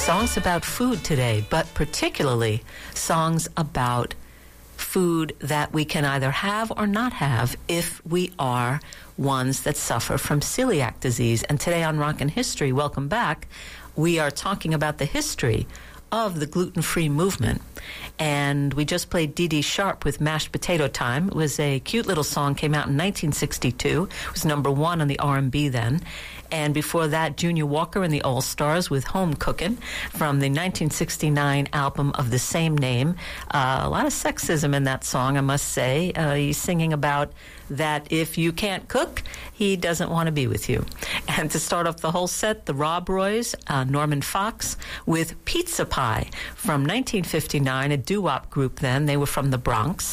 songs about food today, but particularly songs about food that we can either have or not have if we are ones that suffer from celiac disease. And today on Rockin' History, welcome back, we are talking about the history of the gluten-free movement. And we just played Dee Dee Sharp with Mashed Potato Time. It was a cute little song, came out in 1962. It was number one on the R&B then. And before that, Junior Walker and the All-Stars with Home Cookin' from the 1969 album of the same name. A lot of sexism in that song, I must say. He's singing about that if you can't cook, he doesn't want to be with you. And to start off the whole set, the Rob Roys, Norman Fox with Pizza Pie from 1959, a doo-wop group then. They were from the Bronx.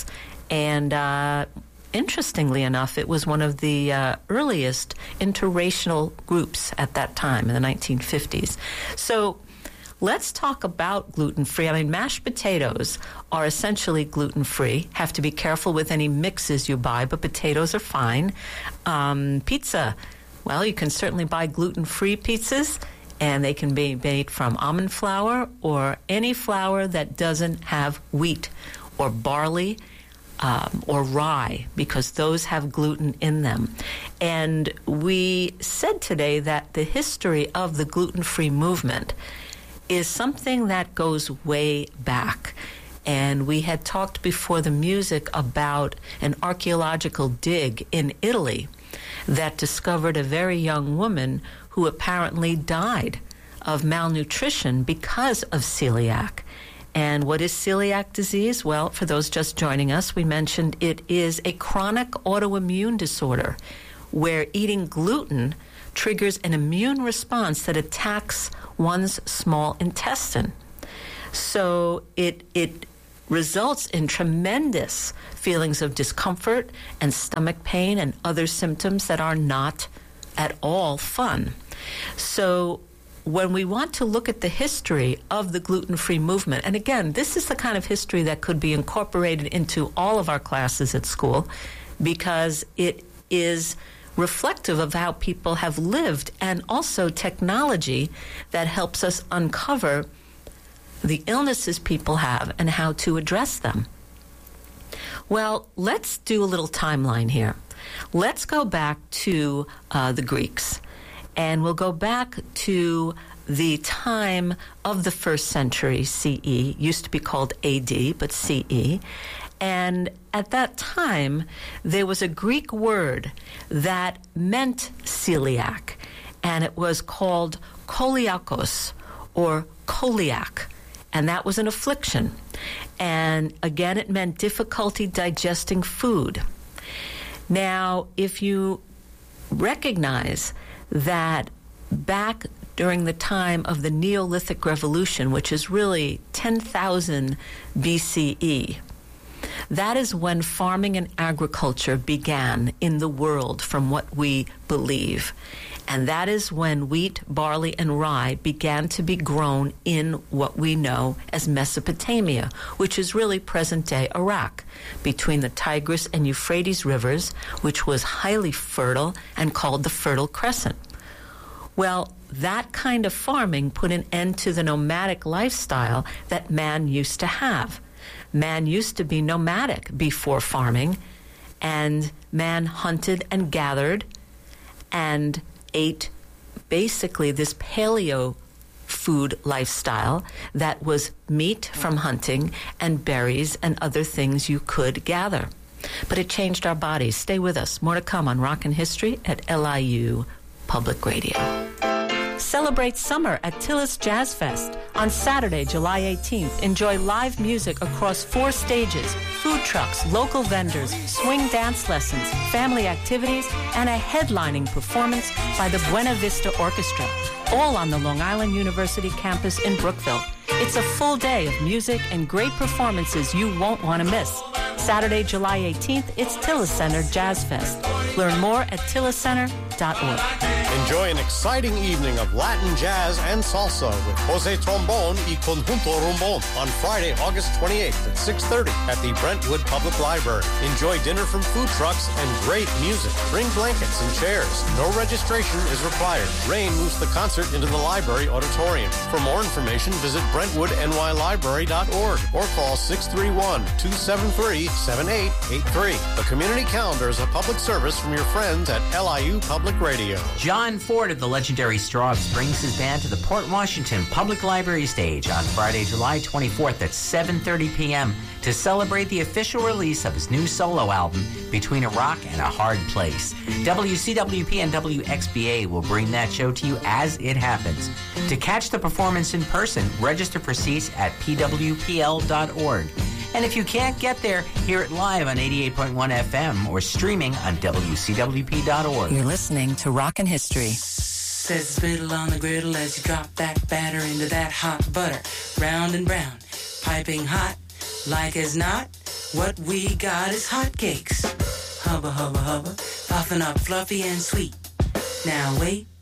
And interestingly enough, it was one of the earliest interracial groups at that time in the 1950s. So let's talk about gluten-free. I mean, mashed potatoes are essentially gluten-free. Have to be careful with any mixes you buy, but potatoes are fine. Pizza, well, you can certainly buy gluten-free pizzas, and they can be made from almond flour or any flour that doesn't have wheat or barley or rye, because those have gluten in them. And we said today that the history of the gluten-free movement is something that goes way back. And we had talked before the music about an archaeological dig in Italy that discovered a very young woman who apparently died of malnutrition because of celiac. And what is celiac disease? Well, for those just joining us, we mentioned it is a chronic autoimmune disorder where eating gluten triggers an immune response that attacks one's small intestine. So it results in tremendous feelings of discomfort and stomach pain and other symptoms that are not at all fun. So when we want to look at the history of the gluten-free movement, and again, this is the kind of history that could be incorporated into all of our classes at school because it is reflective of how people have lived and also technology that helps us uncover the illnesses people have and how to address them. Well, let's do a little timeline here. Let's go back to the Greeks. And we'll go back to the time of the 1st century CE, used to be called AD, but CE. And at that time, there was a Greek word that meant celiac, and it was called koliakos, or coliac, and that was an affliction. And again, it meant difficulty digesting food. Now, if you recognize that back during the time of the Neolithic Revolution, which is really 10,000 BCE, that is when farming and agriculture began in the world from what we believe. And that is when wheat, barley, and rye began to be grown in what we know as Mesopotamia, which is really present-day Iraq, between the Tigris and Euphrates rivers, which was highly fertile and called the Fertile Crescent. Well, that kind of farming put an end to the nomadic lifestyle that man used to have. Man used to be nomadic before farming, and man hunted and gathered and ate basically this paleo food lifestyle that was meat from hunting and berries and other things you could gather. But it changed our bodies. Stay with us. More to come on Rockin' History at LIU Public Radio. Celebrate summer at Tillis Jazz Fest on Saturday, July 18th. Enjoy live music across 4 stages, food trucks, local vendors, swing dance lessons, family activities, and a headlining performance by the Buena Vista Orchestra, all on the Long Island University campus in Brookville. It's a full day of music and great performances you won't want to miss. Saturday, July 18th, it's Tillis Center Jazz Fest. Learn more at tilliscenter.org. www.ecc.org. Enjoy an exciting evening of Latin jazz and salsa with Jose Trombone y Conjunto Rumbon on Friday, August 28th at 6:30 at the Brentwood Public Library. Enjoy dinner from food trucks and great music. Bring blankets and chairs. No registration is required. Rain moves the concert into the library auditorium. For more information, visit BrentwoodNYLibrary.org or call 631-273-7883. The community calendar is a public service from your friends at LIU Public Radio. John Ford of the legendary Strawbs brings his band to the Port Washington Public Library stage on Friday, July 24th at 7:30 p.m. to celebrate the official release of his new solo album, Between a Rock and a Hard Place. WCWP and WXBA will bring that show to you as it happens. To catch the performance in person, register for seats at pwpl.org. And if you can't get there, hear it live on 88.1 FM or streaming on WCWP.org. You're listening to Rockin' History. Set the spittle on the griddle as you drop that batter into that hot butter. Round and brown, piping hot, like as not. What we got is hotcakes. Hubba, hubba, hubba, puffing up fluffy and sweet. Now wait,